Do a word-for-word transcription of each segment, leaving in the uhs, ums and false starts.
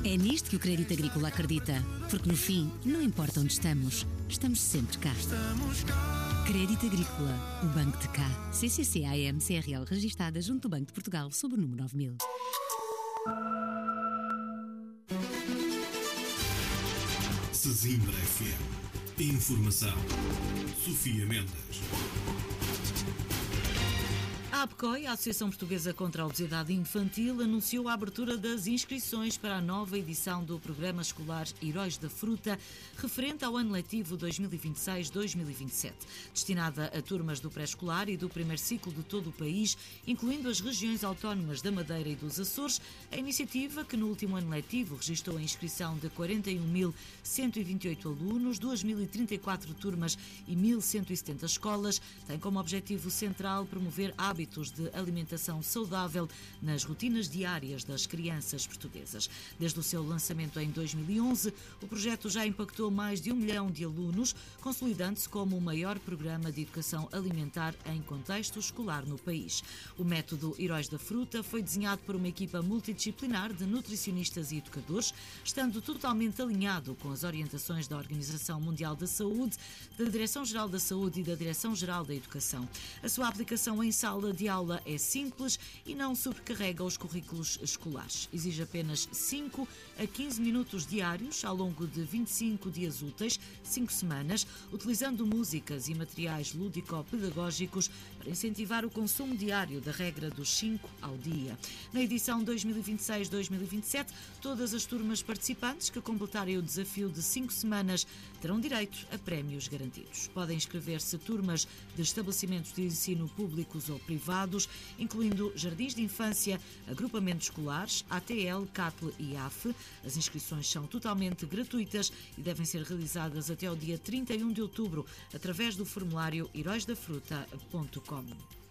É nisto que o Crédito Agrícola acredita, porque no fim, não importa onde estamos, estamos sempre cá. Crédito Agrícola, o Banco de Cá. C C C A M C R L registada junto do Banco de Portugal sob o número nove mil. Sesimbra F M. Informação. Sofia Mendes. A APCOI, a Associação Portuguesa contra a Obesidade Infantil, anunciou a abertura das inscrições para a nova edição do Programa Escolar Heróis da Fruta, referente ao ano letivo dois mil e vinte e seis dois mil e vinte e sete, destinada a turmas do pré-escolar e do primeiro ciclo de todo o país, incluindo as regiões autónomas da Madeira e dos Açores. A iniciativa, que no último ano letivo registrou a inscrição de quarenta e um mil cento e vinte e oito alunos, duas mil e trinta e quatro turmas e mil cento e setenta escolas, tem como objetivo central promover hábitos de alimentação saudável nas rotinas diárias das crianças portuguesas. Desde o seu lançamento em dois mil e onze, o projeto já impactou mais de um milhão de alunos, consolidando-se como o maior programa de educação alimentar em contexto escolar no país. O método Heróis da Fruta foi desenhado por uma equipa multidisciplinar de nutricionistas e educadores, estando totalmente alinhado com as orientações da Organização Mundial da Saúde, da Direção-Geral da Saúde e da Direção-Geral da Educação. A sua aplicação em sala de aula é simples e não sobrecarrega os currículos escolares. Exige apenas cinco a quinze minutos diários ao longo de vinte e cinco dias úteis, cinco semanas, utilizando músicas e materiais lúdico-pedagógicos para incentivar o consumo diário da regra dos cinco ao dia. Na edição dois mil e vinte e seis dois mil e vinte e sete, todas as turmas participantes que completarem o desafio de cinco semanas terão direito a prémios garantidos. Podem inscrever-se turmas de estabelecimentos de ensino públicos ou privados, incluindo jardins de infância, agrupamentos escolares, A T L, C A T L e A F. As inscrições são totalmente gratuitas e devem ser realizadas até ao dia trinta e um de outubro, através do formulário heróis da fruta ponto com.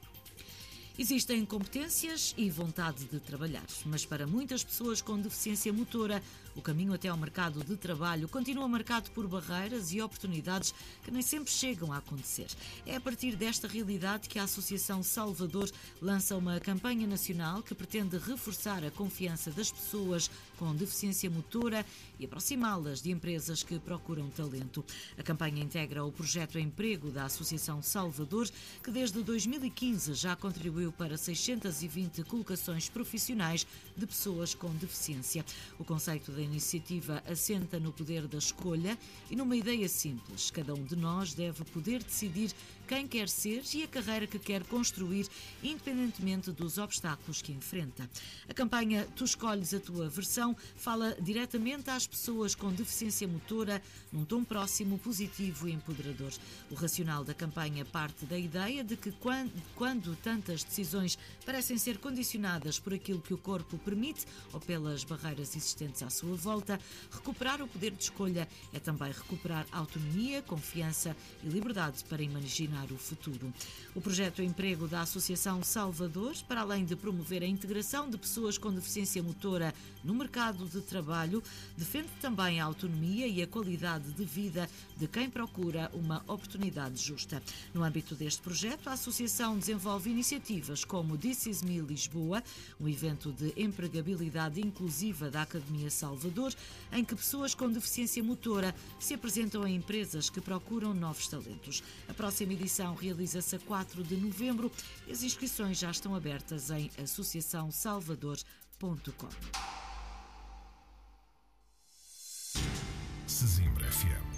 Existem competências e vontade de trabalhar, mas para muitas pessoas com deficiência motora, o caminho até ao mercado de trabalho continua marcado por barreiras e oportunidades que nem sempre chegam a acontecer. É a partir desta realidade que a Associação Salvador lança uma campanha nacional que pretende reforçar a confiança das pessoas com deficiência motora e aproximá-las de empresas que procuram talento. A campanha integra o projeto Emprego da Associação Salvador, que desde dois mil e quinze já contribuiu para seiscentas e vinte colocações profissionais de pessoas com deficiência. O conceito da iniciativa assenta no poder da escolha e numa ideia simples. Cada um de nós deve poder decidir quem quer ser e a carreira que quer construir, independentemente dos obstáculos que enfrenta. A campanha Tu Escolhes a Tua Versão fala diretamente às pessoas com deficiência motora num tom próximo, positivo e empoderador. O racional da campanha parte da ideia de que quando, quando tantas decisões parecem ser condicionadas por aquilo que o corpo permite ou pelas barreiras existentes à sua volta, recuperar o poder de escolha é também recuperar autonomia, confiança e liberdade para imaginar o futuro. O projeto Emprego da Associação Salvador, para além de promover a integração de pessoas com deficiência motora no mercado de trabalho, defende também a autonomia e a qualidade de vida de quem procura uma oportunidade justa. No âmbito deste projeto, a Associação desenvolve iniciativas como This Is Me Lisboa, um evento de empregabilidade inclusiva da Academia Salvador, em que pessoas com deficiência motora se apresentam a empresas que procuram novos talentos. A próxima edição realiza-se a quatro de novembro e as inscrições já estão abertas em associação salvador ponto com. Sesimbra F M.